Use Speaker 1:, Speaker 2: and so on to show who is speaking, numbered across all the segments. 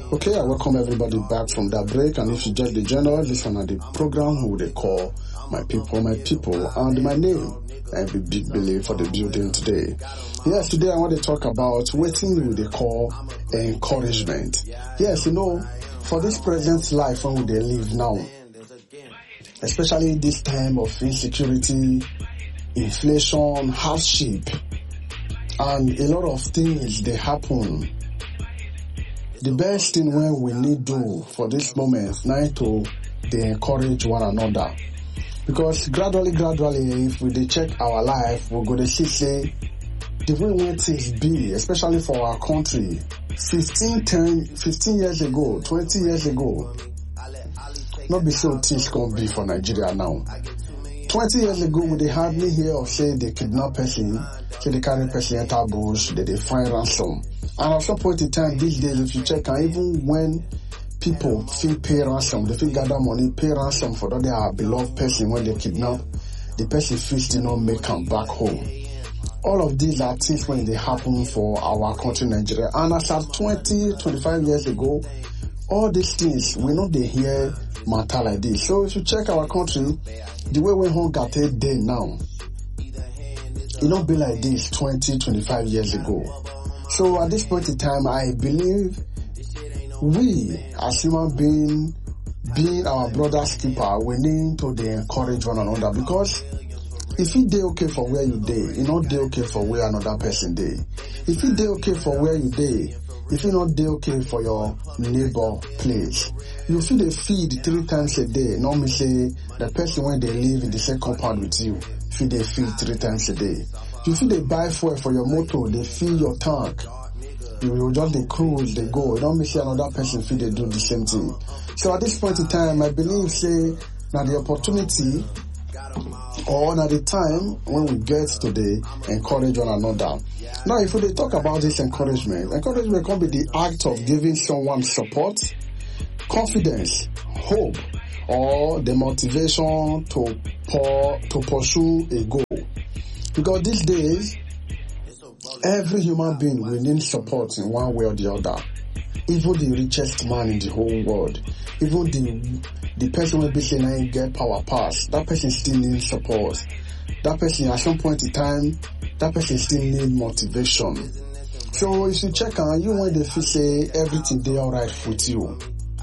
Speaker 1: Okay, I welcome everybody back from that break, and if you just the general, listen to the program who they call My People, and my name, I be Big Billy for the building today. Yes, today I want to talk about what they call encouragement. Yes, for this present life when they live now, especially this time of insecurity, inflation, hardship, and a lot of things they happen. The best thing when we need do for this moment now to they encourage one another. Because gradually, if we check our life, we're going to see the way when things be, especially for our country, 15 years ago, 20 years ago, not be so things can be for Nigeria now. 20 years ago, we hardly hear of say they kidnap person, say they carry person enter bush, they find ransom. And at some point in time, these days, if you check, and even when people feel pay ransom, they feel gather money, pay ransom for that their beloved person when they kidnap, the person feels to not make them back home. All of these are things when they happen for our country, Nigeria. And as of 20, 25 years ago, all these things, we know they hear matter like this. So if you check our country, the way we home got a day now, it don't be like this 20, 25 years ago. So at this point in time, I believe we as human being our brother's keeper, we need to encourage one another, because if you dey okay for where you dey, you not dey okay for where another person dey. If you dey okay for where you dey, if you not dey okay for your neighbor place, you feel they feed 3 times a day. Normally say the person when they live in the same compound with you, feed they feed 3 times a day. You feel they buy fuel for your motor, they fill your tank. You will just they cruise, they go. You don't miss another person feel they do the same thing. So at this point in time, I believe say now the opportunity or now the time when we get to the encourage one another. Now if we talk about this encouragement can be the act of giving someone support, confidence, hope, or the motivation to pursue a goal. Because these days, every human being will need support in one way or the other. Even the richest man in the whole world, even the person will be saying I get power pass, that person still needs support. That person at some point in time, that person still needs motivation. So if you check on you when they feel say everything they alright with you,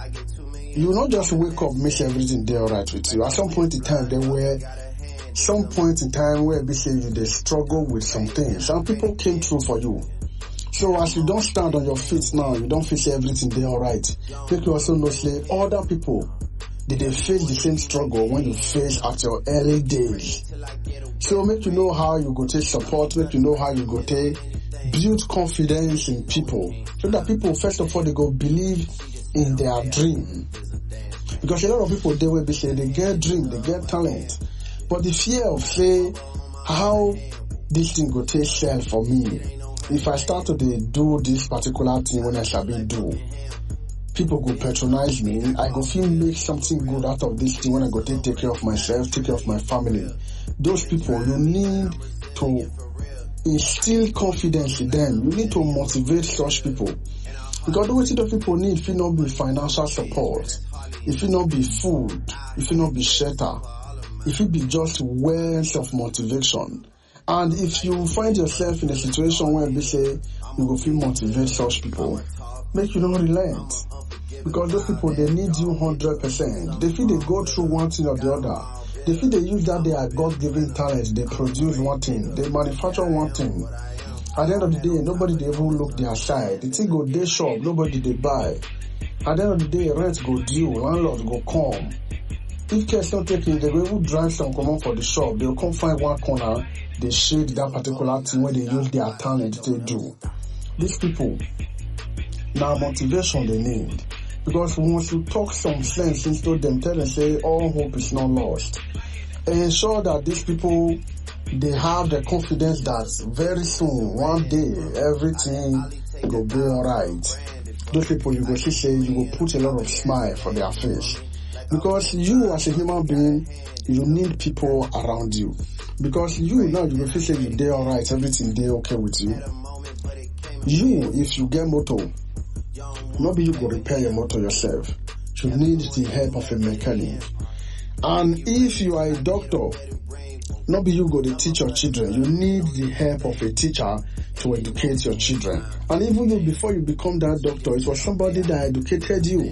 Speaker 1: you not just wake up make everything they alright with you. At some point in time there were some point in time where be say you they struggle with some things. Some people came through for you. So as you don't stand on your feet now, you don't feel say everything they alright. Make you also know say other people they face the same struggle when you face at your early days. So make you know how you go take support, make you know how you go take build confidence in people. So that people first of all they go believe in their dream. Because a lot of people they will be saying they get dream, they get talent. But the fear of say how this thing go take sell for me. If I start to do this particular thing when I shall be do, people go patronize me. I go feel make something good out of this thing when I go take care of myself, take care of my family. Those people, you need to instill confidence in them. You need to motivate such people. Because the way those people need, if it not be financial support, if it not be food, if it not be shelter, if it be just words of motivation. And if you find yourself in a situation where they say you will feel motivate such people, make you not relent. Because those people, they need you 100%. They feel they go through one thing or the other. They feel they use that their God-given talent. They produce one thing. They manufacture one thing. At the end of the day, nobody they even look their side. The thing go day shop, nobody they buy. At the end of the day, rent go due, landlord go come. If cash not taking, they will even drive some common for the shop. They will come find one corner, they shade that particular thing where they use their talent to do. These people, now motivation they need. Because once you talk some sense into them, tell them say all hope is not lost. And ensure that these people, they have the confidence that very soon, one day, everything will be alright. Those people, you will say you will put a lot of smile for their face. Because you as a human being, you need people around you. Because you now, you will feel say you're alright, everything there okay with you. You, if you get motor, Not be you go repair your motor yourself. You need the help of a mechanic. And if you are a doctor, not be you go to teach your children. You need the help of a teacher to educate your children. And even you, before you become that doctor, it was somebody that educated you.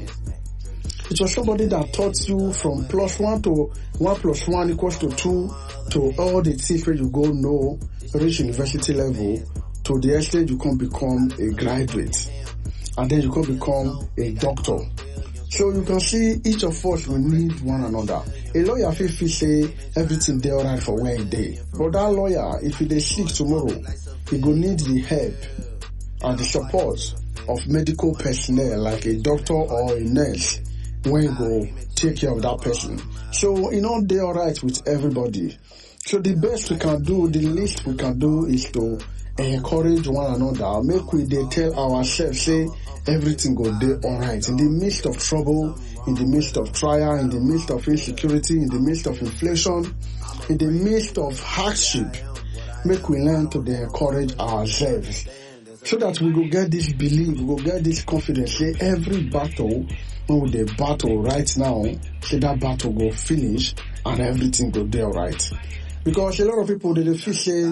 Speaker 1: It was somebody that taught you from +1 to 1 + 1 = 2 to all the things where you go know, reach university level, to the extent you can become a graduate. And then you can become a doctor. So you can see each of us will need one another. A lawyer feel say everything dey alright for where he dey. But that lawyer, if he dey sick tomorrow, he go need the help and the support of medical personnel like a doctor or a nurse when he go take care of that person. So it not dey alright with everybody. So the best we can do, the least we can do is to encourage one another. Make we dey tell ourselves say everything go dey alright. In the midst of trouble, in the midst of trial, in the midst of insecurity, in the midst of inflation, in the midst of hardship, make we learn to dey encourage ourselves. So that we go get this belief, we go get this confidence, say every battle, when we dey battle right now, say that battle go finish and everything go dey alright. Because a lot of people, they feel say,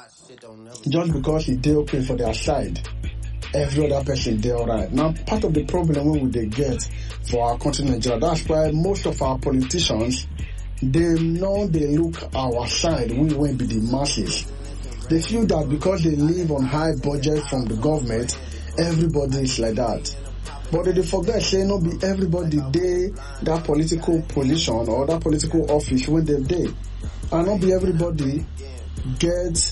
Speaker 1: just because it dey okay for their side, every other person dey alright. Now, part of the problem when we dey get for our country, Nigeria, that's why most of our politicians, they look our side, we won't be the masses. They feel that because they live on high budget from the government, everybody is like that. But they forget, say, not be everybody dey that political position or that political office when they dey. And not be everybody get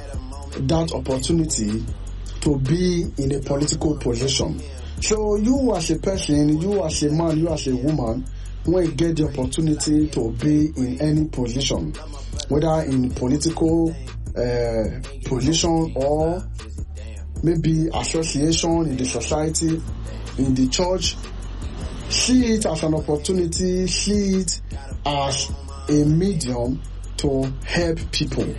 Speaker 1: that opportunity to be in a political position. So you as a person, you as a man, you as a woman, when you get the opportunity to be in any position, whether in political position or maybe association in the society, in the church, see it as an opportunity, see it as a medium to help people.